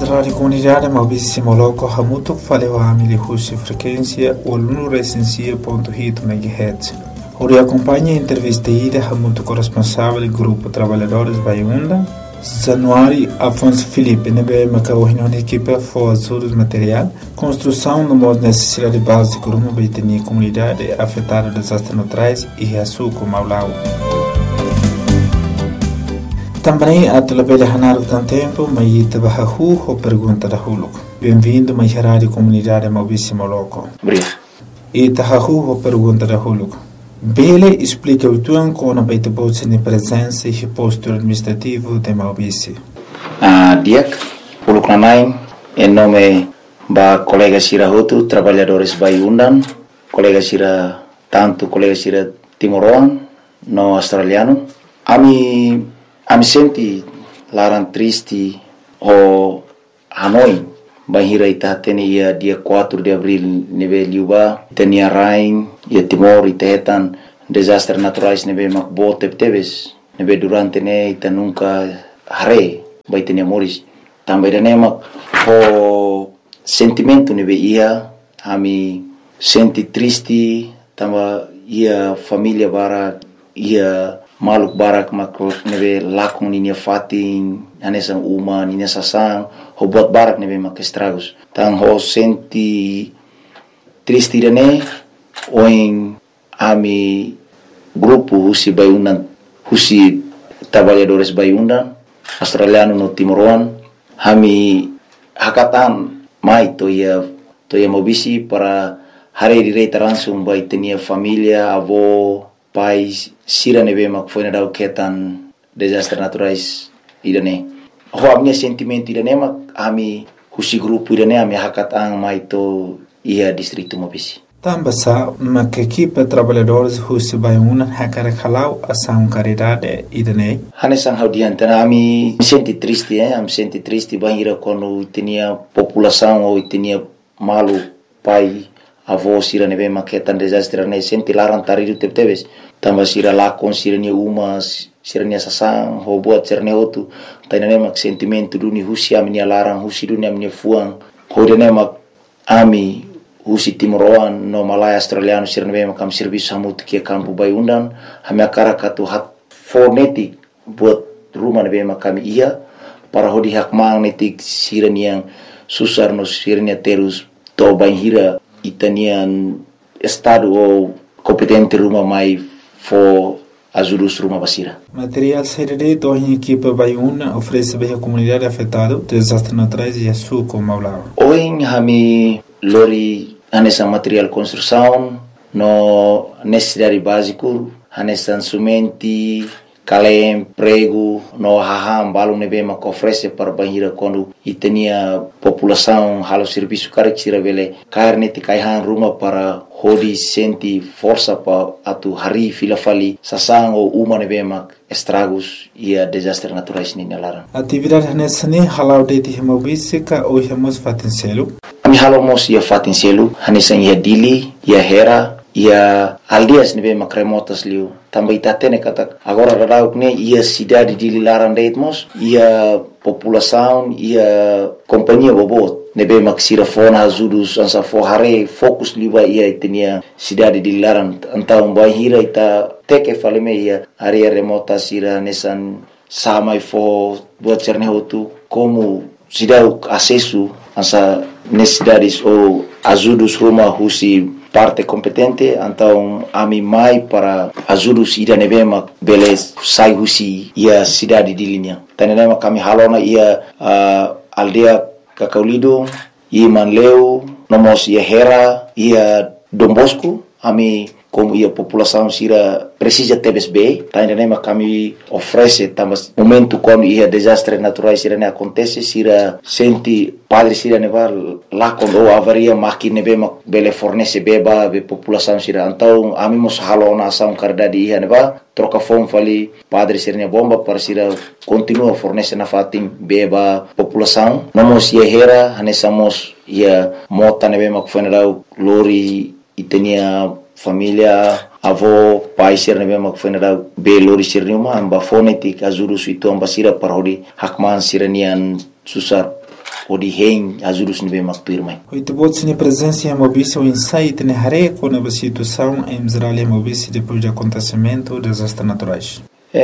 rádio comunidade Maurício Moloco Hamuto falou a milihus frequência 1.600.8 MHz. Hoje acompanha a entrevista ida Hamuto corresponsável do grupo Trabalhadores Baiunda. Januário Afonso Felipe nebe macaohino na equipe for ajudos material, construção no modo necessidade básica rumo baitani comunidade afetada desastres naturais e reaçuco Maulau. Também a telebele hanar com tempo, mas ita bahahu ou pergunta da huluco. Bem-vindo mais rádio comunidade Maurício Moloco. Obrigado. Ita hahu ou pergunta da huluco. Bele explica o tuan com a baita bolsa de presença e posto administrativo de Maurício. Diak, huluco nanai, em nome ba colega Sira Hotu, trabalhadores Baiundan, colega Sira Timoroan, no australiano. Ami senti larang triste o Hanoi bahira ita tenia dia 4 de abril nebe liuba tenia rain ia Timor itetan desastres naturais nebe makbo tebes nebe durante ne ita nunca hare bai tenia moris também dane mak o sentimento nebe ia ami senti triste tamba ia família bara ia maluk barak makro nebe lakung ninia fatin anesan uma ninia sasang ho buat barak nebe mak estragos tang ho senti triste dane oing ami grupo husi Baiundan husi trabalhadores Baiundan australiano no Timoroan hami hakatan mai toia mobisi para hari direita langsung bai tenia família avó pais sira nebe mak foi na dau ketan desastres naturais idane ho amnya sentimento idane mak ami husi grupo idane ami hakatang mai to ia distrito Mobisi tambasa mak equipe trabalhadores husi Baiundan hakara khalau asam caridade idane hanesang haudian tana ami senti triste bahira quando tinha população ou tinha malu pai avó sira nebe mak ketan desastres ne senti larang taridu tebes tamba sira lakon sira nia umas sira nia sasang ho buat sirne hotu tainane mak sentimento duni husi ami nia larang husi dunia ami nia fuang ho dene mak ami husi Timoroan no Malaya australiano sira nebe mak am serviço hamut kia kampu Baiundan hami akara katu hat fonetik buat rumah nebe mak kami ia para hodi hak magnetik sira nia susar no sira nia terus to bainhira itanian estado ou competente rumah mai for ajudos rumah basira. Material CDD do em equipe Baiuna oferece bem a comunidade afetada desastres naturais e açúcar Maulau. Hoje hami lori anessa material construção no necessidade básico anessa sumenti kalem prego no haham balung nebe mak oferece para bahira quando itenia população halo serviço karekira vele carne te kaihan rumah para hodi senti força pa atu hari filafali sasang o uma nebe mak estragos ia desastres naturais ni nalaran atividade nessa ne halau de Maurício ka o hemos fatincelo ami halo mos ia fatincelo hanesan ia dili ia hera ia aldias nebe mak remotas liu também tatene kata agora radau ne ia cidade de Lilaran deitmos ia população ia companhia bobot nebe maksira fona ajudos ansa forhare fokus liba ia tenia cidade de Lilaran antau bahira ita teke faleme ia area remota sira nesan samai fo buat cerne hotu como cidade acesso ansa necessidades ou ajudos rumah husi parte competente então ami mai para ajudos ida nebema beles sai husi ia cidade de linha tanema kami halona ia aldea Kakaulido ia Manleu nomos ia Hera ia Dombosco ami como ia população sira precisa TBSB tanema kami oferece tamas momento quando ia desastres naturais sira ne acontece sira senti padre sira neva lá quando avaria máquina bema bele fornece beba be população sira então ami mos halona ação cardade ia neva troca fome fali padre sira ne bomba para sira continua fornece na fatim beba população nomos ia Hera hanesamos ia mota nebema kufenera lori itenia família avó pai sir nebe mak fenera be lori sir niuma amba fonetik azuru suitu amba sira parodi hakman siranian susar odi hen ajudos nebe makpirmai. Oito botes na presença em Mobice, o insight na reco na situação em Israel e Mobice depois do acontecimento dos desastres naturais.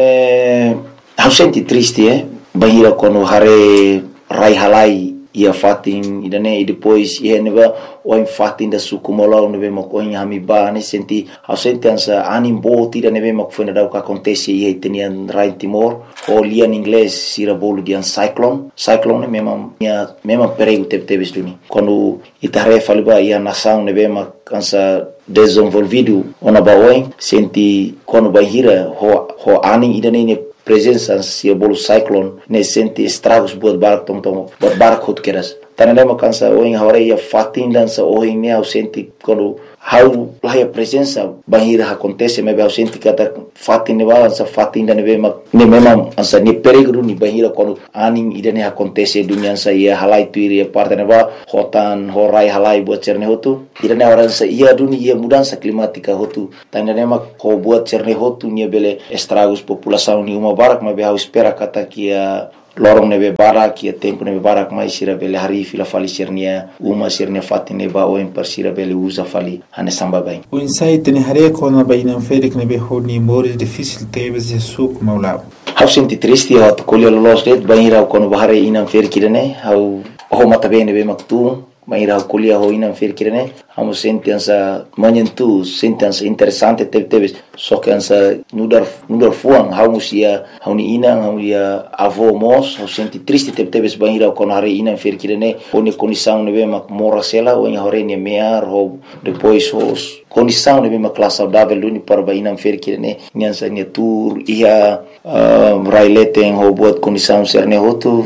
Eu senti triste, bahira quando hare rai halai ia fatin idane e depois ia neba o fatin da sukumola nebe makoin hamiba ne senti eu senti ansa animbo tira nebe makfona da o que acontece ia tenian rai Timor o lia em inglês sira bolo de cyclone mesmo perigo teve duni quando itare faliba ia nação nebe makansa desenvolvido ona baoin senti quando bahira ho ani idane ne presença se bolo cyclone ne senti estragos buat barak buat barak hot keras tanelema kansa oin hore ia fatin dança oin ne au senti quando how lá a presença bahira acontece me eu senti kata fatin ne balança fatin da ne mesmo ansa ne perigo ni bahira quando aning idane acontece dunia sa ia halai tuiri parte ne ba hotan horai halai buat cerne hotu idane orang sa ia dunia ia mudança climática hotu tanelema ko buat cerne hotu ni bele estragos população ni uma barak me eu espera kata kia lorong nebe barak ia tempo nebe barak mai sira bele hari fila fali sirnia uma sirnia fatin neba o per sira bele usa fali ane samba bem o insight ne hare ko na baina ferik nebe honi more difícil tebes de suk maulab eu senti triste eu colher los det baira quando bahare inam ferik ne eu ho mata bem nebe maktu baira colher ho inam ferik ne amo senti ansa manyentu senti ansa interessante tebes só que ansa nudar fuang hausia hauni inang hauia avô mos eu senti triste tebes baira quando hare inam ferik ne oni condição nebe mak morasela o hore ne mear ho depois os condição nebe mak classe saudável luni para bainam ferik ne nyansa ne tour ia raileten ho buat condição serne hotu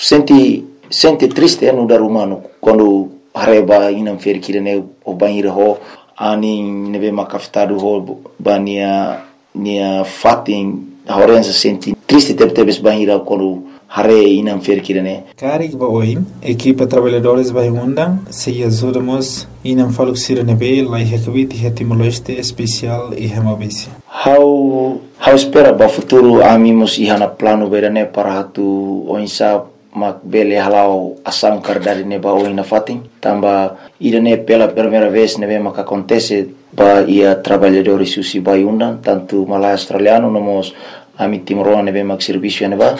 senti triste no dar humano quando hareba inam ferik ne o banheiro ho ani nebe makafitado ho bania nia fatin horenza senti triste tebes banheiro quando hare inam ferik ne karik ba oi equipa trabalhadores vai undang se ajudamos inam faluxir nebe lai hekvit hetimoloste especial e hemabisi how espera ba futuro amimos ihana plano berane para hatu oinsa mak bele halau asam kardari neba oina fatin tamba idane pela primeira vez nebe mak acontece ba ia trabalhadores susi vai undang tanto malai australiano nomos ami timoro nebe mak serviço neba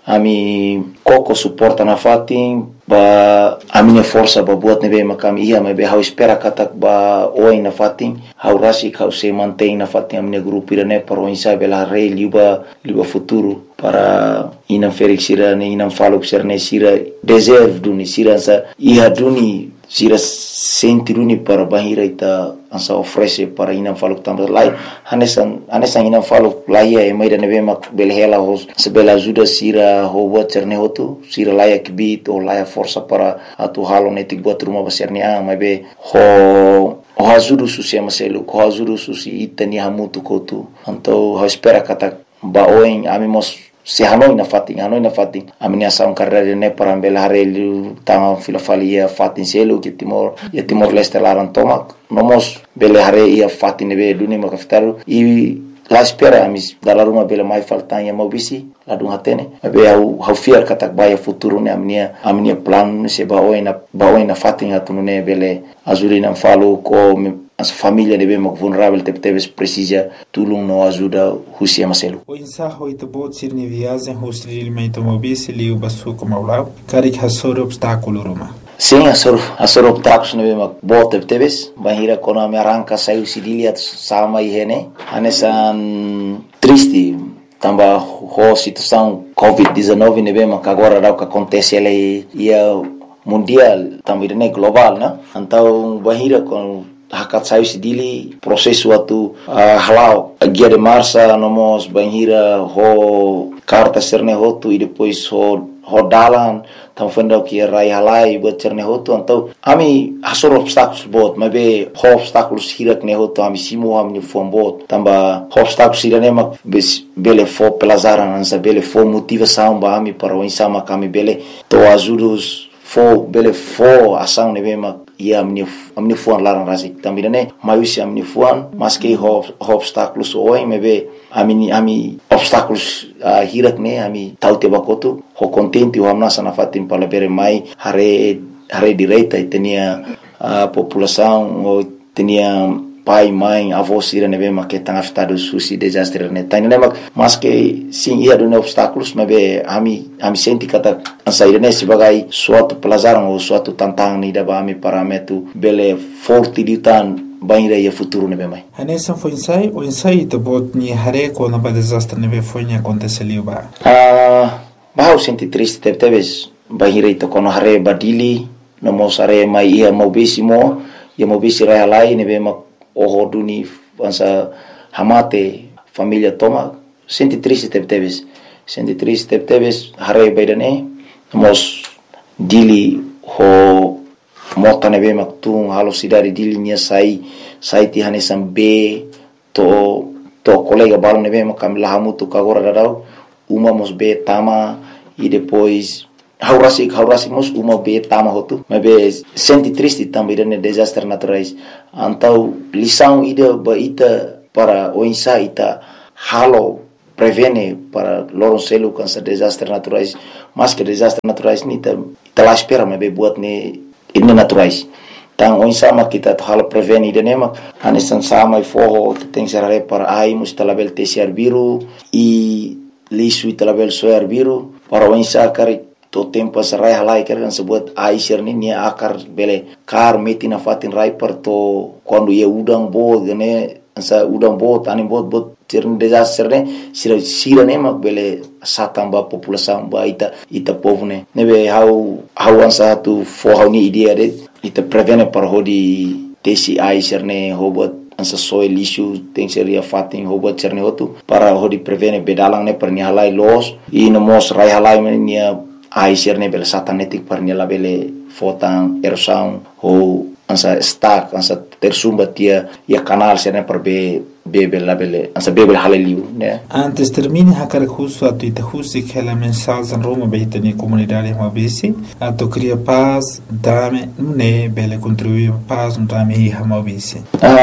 ami koko suporta na fatin ba amine força ba buat nebe makam ia me be how espera katak ba oi na fatin how rasi how se mantém na fatin amine grupo irane para o insa bela rei liba futuro para inam ferik sira ne inam falok serne sira deserve duni sira sa ia duni sira senti duni para bahira ita ansa oferece para inam falok tambah lai anesan inam falok laia e mai da nebe mak belhela hos sebela ajuda sira ho buat serne hotu sira laia kibit o laia força para atu halo netik buat rumah baserne mai be ho ajuda susi amaselu ho ajuda susi itani hamutu kotu anto ho espera kata ba oin amimos se hanoi na fatin amini asam carreira ne para bela harelu tama filofalia fatin selo que Timor Leste laran tomak nomos bela hare ia fatin be duni makaftaru e la espera amis dalar uma bela mai faltan ya mobisi la dun hatene be au fiar katak baya futuro ne amnia plan se ba oina fatin atune bele azurina falo ko as família deve mak vulnerável teves precisa tulung no ajuda husia maselu o insaho ito bot sirni viagem hostil mento mobisi liu basu como lá karik hasor obstáculo roma sim asor obstáculos neve mak bot teves bahira kono me arranca saiu sidilia sama ihene anesan triste tamba ho situação COVID-19 neve mak agora dá o que acontece ele ia mundial também né global né então bahira com hakat sayu sidili prosesu atu halau guia de marcha nomos banhira ho carta serne hotu e depois ho dalan tam fenda que rai halai buat serne hotu então ami asor obstáculos bot mas be ho obstáculos hirak ne hotu ami simo ami fom bot tamba obstáculos irane mak bele fo pelazaran ansa bele fo motivação ba ami para o insama kami bele to ajudos fo ação nebe mak ia amin'ny foan larang rasik tambina ne maiusi amin'ny foan maske obstáculos oi mebe ami obstáculos hirak ne ami taute bakotu ho contente o amna sana fatim palabere mai hare direita tenia população o tenia pai, mãe, avô sira nebe maketang afetado susi desastre ne tani ne mas que sim ia do obstáculos mebe ami senti kata ansaira ne sebagai suatu pelajaran ou suatu tantangan ni daba ami parametu bele forte ditan banira ia futuro nebe mai Hanessa foi o ensaio de bot ni hare ko na ba desastre nebe foi ni aconteceu ba bahau senti triste teves banira ito kono hare badili no mosare mai ia mobisimo ia mobisi realai nebe oho duni ansa hamate família toma senti triste teves hare baidane mos dili ho mota nebe maktung halo sidari dili nia sai ti hanesam be to colega balo nebe makamila hamutu kagora dadau uma mos be tama e depois haurasi mos uma be tama hotu mebe senti triste também de desastres naturais então lição ida baita para o insaita halo prevene para loron selu cansa desastres naturais mas que desastres naturais ni ta lá espera mebe buat ne ini naturais tang o insama kita halo prevene ida nema anesan sama forro tem serare para ai mustalabel tesiar biru e lisu italabel soar biru para o insakari to tempo sarai halai kan sebut aisir ni nia akar bele kar meti na fatin rai per to quando ia udang bo gane ansa udang bo tani bot tirn desastre ne sira ne mak bele satamba população ba ita povo ne nebe how ansa tu for ni idea de ita prevene par hodi tesi aisir ne hobot ansa soil issue tem seria fatin hobot cerne hotu para hodi prevene bedalang ne per ni halai los e no mos rai halai nia aisir ne bele satanetik par ni la bele fotan erosão ou ansa stack ansa tersumba tia ia canal serne per bebe la bele ansa bebe haleliu né antes termine hakar justo a tu husi que la mensagem en Roma beita ni comunidade mabisi a to cria paz dame ne bele contribuir paz dame hi mabisi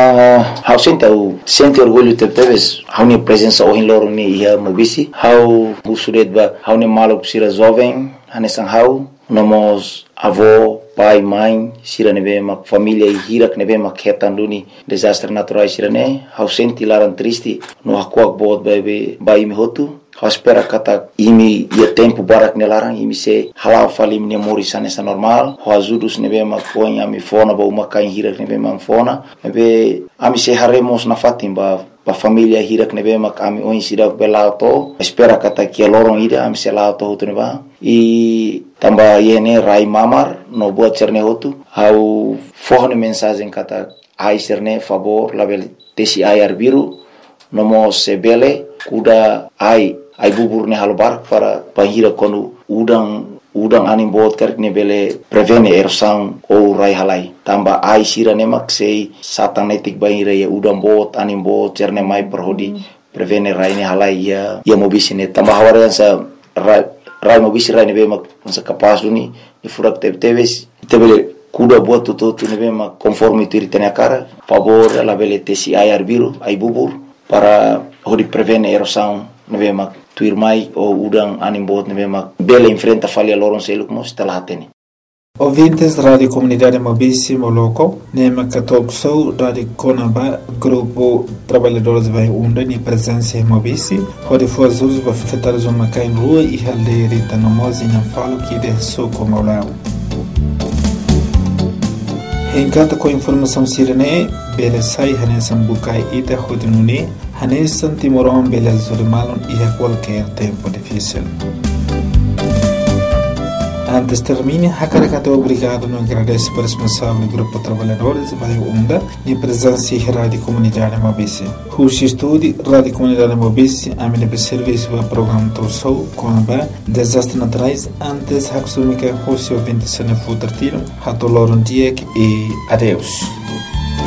how sente orgulho teves how ni presença o loro ni hi mabisi how usudet ba how ni malo sira jovem hanesan how nomos avô pai mãe sira nebe mak família e hirak nebe mak hetanduni desastre naturais sira ne how senti laran triste no hakuak bot bebe bai mi hotu how espera kata imi ia tempo barak ne larang imi se halau fali mi morisan essa normal how azudus nebe mak põe ami fona ba uma kai hirak nebe mak fona nebe ami se haremos na fatim ba família hirak nebe mak ami oin sira belauto espera kata kia lorong ida ami se lauto hotu neba e tamba yene rai mamar no buat cerne hotu how forne mensagem kata ai cerne favor label tesi ayar biru nomo sebele kuda ai bubur ne halbar para pahira konu udang anim bot karek ne bele prevene erosão ou rai halai tamba ai sira ne mak sei satanetik bahira ya udang bot anim bot cerne mai perhodi prevene rai ne halai ya mobisine tamba hawara sa rai mobisi rai ne be mak sa kapas duni e furak teves tebele kuda buat tu ne be mak conforme tiri tenia cara favor la bele tesi ayar biru ai bubur para hodi prevene erosão ne be mak tuir mai o udang anim bot ne be mak bele enfrenta falha loron seluk mos talatene Ouvintes da Rádio Comunidade Mabisi Moloko, Nema Katok Sou, Rádio Conaba, Grupo Trabalhadores Vai Unda, ni presença em Mabisi, onde foi as usos para afetar os homens em rua e halderita no mozi não falo que de sou como lá. Encanta com informação sirene, bele sai hanesan bukai ita hodinuni, hanesan timoron bele zurimalon e a qualquer tempo difícil. Antes termine, Hakarakato obrigado no agradece por responsável do Grupo Trabalhadores Vai Unda e presença em Rádio Comunidade Mabisi. Rushi Estúdio, Rádio Comunidade Mabisi, a minha serviço para o programa Torsou, com a desastre naturais, antes Haksumika Rushi ouvinte se não for tiro, Hatoloron Diek e adeus.